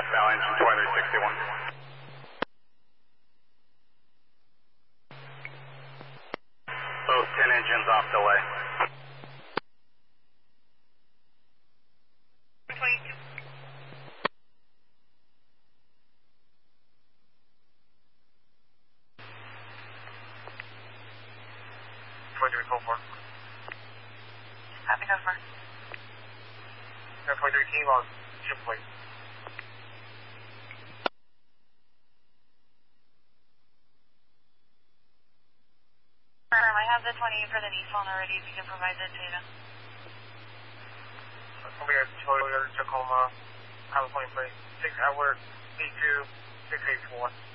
Bow engine Twilight 61. Both 10 engines off delay. 22. Happy November. 23 King on ship plate. I have the 20 for the Nissan already, if you can provide the data. It's going to be a Toyota Tacoma, California plate, 6 hour 82 684.